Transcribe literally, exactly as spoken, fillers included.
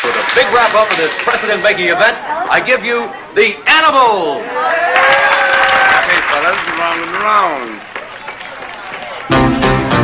for the big wrap-up of this precedent-making event, I give you the Animals! Okay, fellas, round and round.